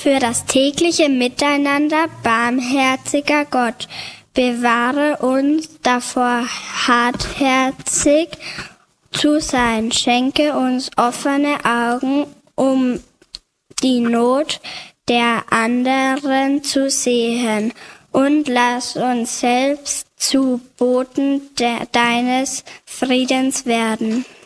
für das tägliche Miteinander, barmherziger Gott. Bewahre uns davor, hartherzig zu sein. Schenke uns offene Augen, um die Not der anderen zu sehen. Und lass uns selbst zu Boten deines Friedens werden.